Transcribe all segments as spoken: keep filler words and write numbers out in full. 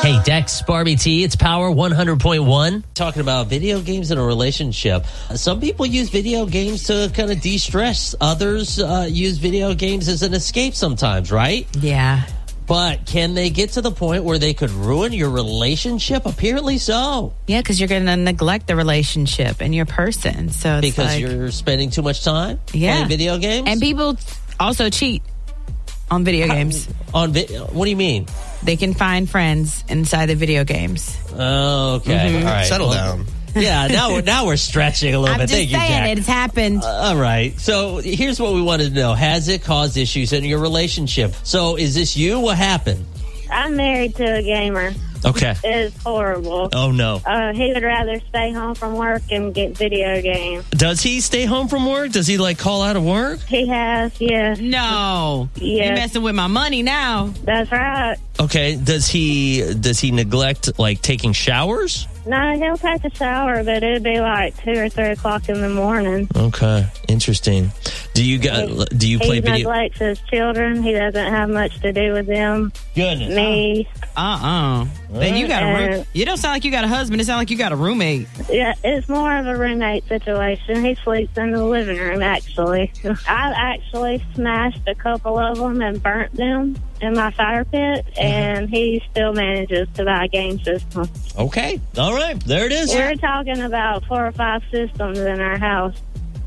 Hey, Dex, Barbie T, it's Power one hundred point one. Talking about video games in a relationship. Some people use video games to kind of de-stress. Others uh, use video games as an escape sometimes, right? Yeah. But can they get to the point where they could ruin your relationship? Apparently so. Yeah, because you're going to neglect the relationship and your person. So it's Because like, you're spending too much time yeah. playing video games? And people also cheat on video How, games. On vi- What do you mean? They can find friends inside the video games. Oh, okay. Mm-hmm. All right. Settle well, down. Yeah, now we're, now we're stretching a little I'm bit. just Thank you, saying Jack. it's happened. Uh, all right. So here's what we wanted to know. Has it caused issues in your relationship? So is this you? What happened? I'm married to a gamer. Okay. It's horrible. Oh, no. Uh, he would rather stay home from work and get video games. Does he stay home from work? Does he, like, call out of work? He has, yes. No. Yes. You're messing with my money now. That's right. Okay. Does he does he neglect, like, taking showers? No, he'll take a shower, but it'd be like two or three o'clock in the morning. Okay. Interesting. Do you got, do you play he video? neglects his children. He doesn't have much to do with them. Goodness. Me. Uh-uh. Then you got a room. Uh, You don't sound like you got a husband. It sounds like you got a roommate. Yeah, it's more of a roommate situation. He sleeps in the living room, actually. I actually smashed a couple of them and burnt them in my fire pit, and he still manages to buy a game system. Okay. All right. There it is. We're talking about four or five systems in our house.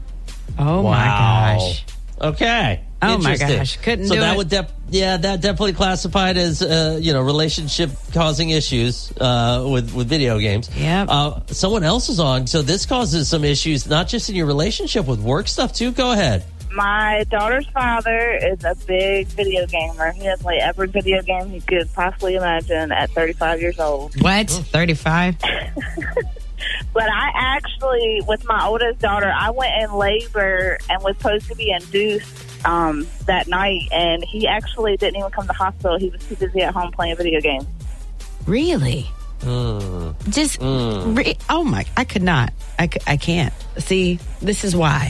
Oh, Wow. my gosh. Okay. Oh, my Interesting. gosh. Couldn't so do that it. would def- yeah, that definitely classified as uh, you know, relationship causing issues uh, with with video games. Yep. Uh, someone else is on, so this causes some issues, not just in your relationship, with work stuff too. Go ahead. My daughter's father is a big video gamer. He has like every video game he could possibly imagine at thirty-five years old. What? thirty-five? But I actually, with my oldest daughter, I went in labor and was supposed to be induced um, that night, and he actually didn't even come to the hospital. He was too busy at home playing video games. Really? Mm. Just, Mm. re- oh, my, I could not. I, c- I can't. See, this is why.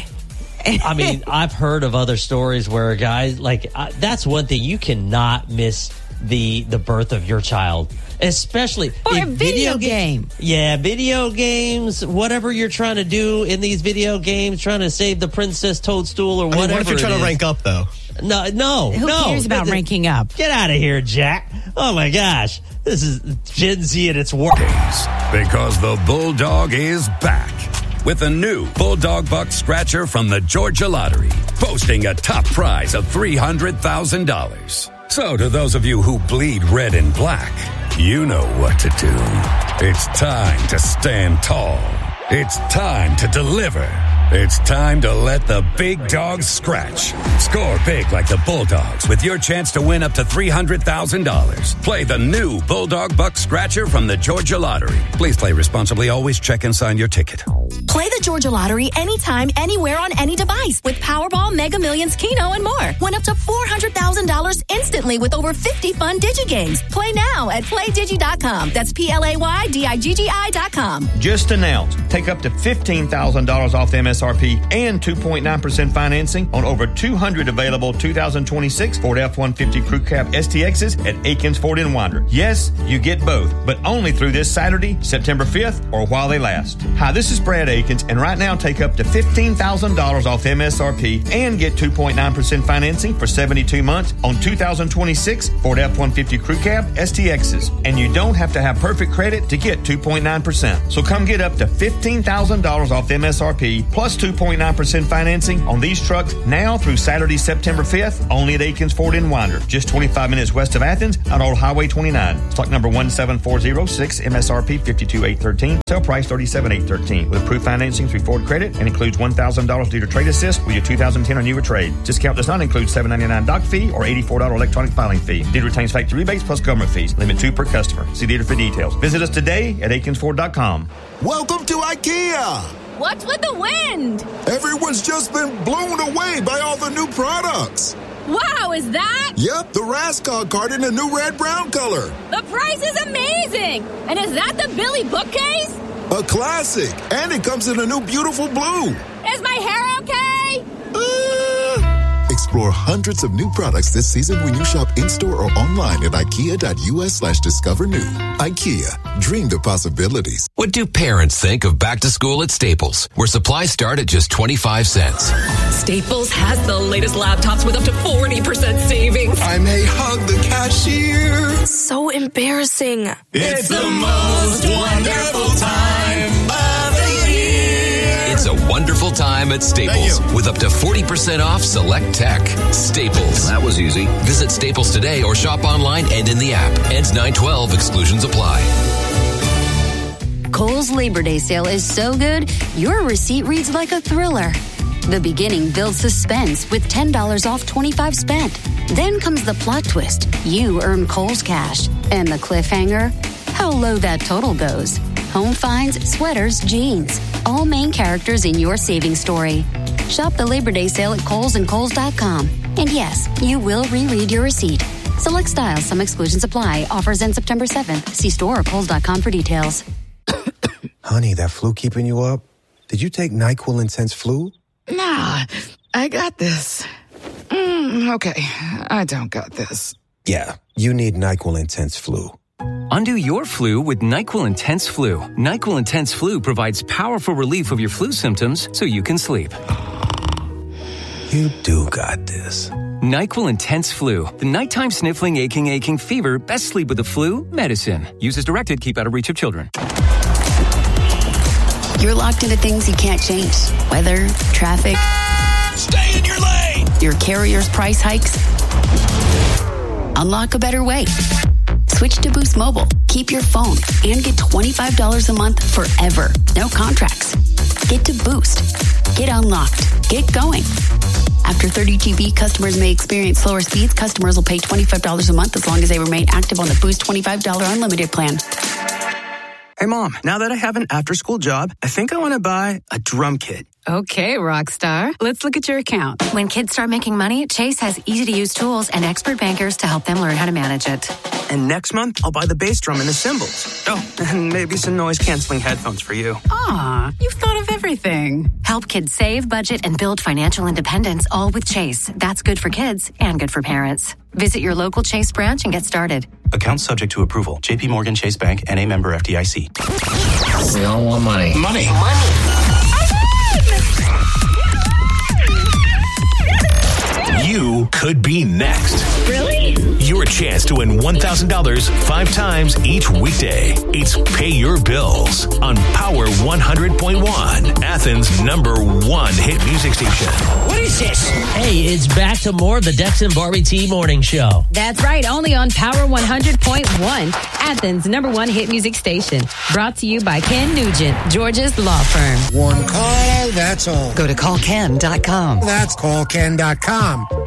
I mean, I've heard of other stories where a guy, like, uh, that's one thing, you cannot miss the the birth of your child, especially Or a in video ga- game. Yeah, video games, whatever you're trying to do in these video games, trying to save the Princess Toadstool or I mean, whatever. what if you're trying it to is. rank up, though? No, no, Who no. cares about Th- th- ranking up? Get out of here, Jack. Oh, my gosh. This is Gen Z at its worst. Because the Bulldog is back with a new Bulldog Buck Scratcher from the Georgia Lottery, boasting a top prize of three hundred thousand dollars. So to those of you who bleed red and black, you know what to do. It's time to stand tall. It's time to deliver. It's time to let the big dogs scratch. Score big like the Bulldogs with your chance to win up to three hundred thousand dollars. Play the new Bulldog Buck Scratcher from the Georgia Lottery. Please play responsibly. Always check and sign your ticket. Play the Georgia Lottery anytime, anywhere on any device with Powerball, Mega Millions, Keno, and more. Win up to four hundred thousand dollars instantly with over fifty fun DigiGames. Play now at play digi dot com. That's P L A Y D I G G I dot com. Just announced. Take up to fifteen thousand dollars off the M S R P and two point nine percent financing on over two hundred available two thousand twenty-six Ford F one fifty Crew Cab S T Xs at Aikens Ford in Winder. Yes, you get both, but only through this Saturday, September fifth, or while they last. Hi, this is Brad Aikens, and right now take up to fifteen thousand dollars off M S R P and get two point nine percent financing for seventy-two months on two thousand twenty-six Ford F one fifty Crew Cab S T Xs. And you don't have to have perfect credit to get two point nine percent. So come get up to fifteen thousand dollars off M S R P plus two point nine percent financing on these trucks now through Saturday, September fifth, only at Aikens Ford in Winder, just twenty-five minutes west of Athens on Old Highway twenty-nine. Stock number one seven four zero six, M S R P fifty-two thousand eight hundred thirteen, sale price thirty-seven thousand eight hundred thirteen, with approved financing through Ford Credit and includes one thousand dollars dealer trade assist with your two thousand ten or newer trade. Discount does not include seven ninety-nine doc fee or eighty-four dollars electronic filing fee. Dealer retains factory rebates plus government fees. Limit two per customer. See dealer for details. Visit us today at Aikens Ford dot com. Welcome to IKEA. What's with the wind? Everyone's just been blown away by all the new products. Wow, is that? Yep, the Rascog card in a new red-brown color. The price is amazing. And is that the Billy bookcase? A classic. And it comes in a new beautiful blue. Is my hair okay? Uh, Explore hundreds of new products this season when you shop in-store or online at ikea.us slash discover new. IKEA, dream the possibilities. What do parents think of back to school at Staples, where supplies start at just twenty-five cents? Staples has the latest laptops with up to forty percent savings. I may hug the cashier. So embarrassing. It's the most wonderful time of the year. It's a wonderful time at Staples with up to forty percent off select tech. Staples. That was easy. Visit Staples today or shop online and in the app. Ends nine twelve. Exclusions apply. Kohl's Labor Day sale is so good, your receipt reads like a thriller. The beginning builds suspense with ten dollars off twenty-five spent. Then comes the plot twist. You earn Kohl's cash. And the cliffhanger? How low that total goes. Home finds, sweaters, jeans. All main characters in your savings story. Shop the Labor Day sale at Kohl's and Kohl's dot com. And yes, you will reread your receipt. Select styles, some exclusions apply. Offers end September seventh. See store or Kohl's dot com for details. Honey, that flu keeping you up? Did you take NyQuil Intense Flu? Nah, I got this. Mm, okay, I don't got this. Yeah, you need NyQuil Intense Flu. Undo your flu with NyQuil Intense Flu. NyQuil Intense Flu provides powerful relief of your flu symptoms so you can sleep. You do got this. NyQuil Intense Flu. The nighttime sniffling, aching, aching fever. Best sleep with the flu. Medicine. Use as directed. Keep out of reach of children. You're locked into things you can't change. Weather, traffic. Stay in your lane! Your carrier's price hikes. Unlock a better way. Switch to Boost Mobile. Keep your phone and get twenty-five dollars a month forever. No contracts. Get to Boost. Get unlocked. Get going. After thirty G B, customers may experience slower speeds. Customers will pay twenty-five dollars a month as long as they remain active on the Boost twenty-five dollars unlimited plan. Hey, Mom, now that I have an after-school job, I think I want to buy a drum kit. Okay, Rockstar. Let's look at your account. When kids start making money, Chase has easy-to-use tools and expert bankers to help them learn how to manage it. And next month, I'll buy the bass drum and the cymbals. Oh, and maybe some noise-canceling headphones for you. Aw, you've thought of everything. Help kids save, budget, and build financial independence, all with Chase. That's good for kids and good for parents. Visit your local Chase branch and get started. Account subject to approval. J P Morgan Chase Bank, N A member F D I C. We all want money. Money. Money. You could be next. Really? Your chance to win one thousand dollars five times each weekday. It's Pay Your Bills on Power one hundred point one, Athens' number one hit music station. What is this? Hey, it's back to more of the Dex and Barbie T Morning Show. That's right, only on Power one hundred point one, Athens' number one hit music station. Brought to you by Ken Nugent, Georgia's law firm. One call, that's all. Go to call ken dot com. That's call ken dot com.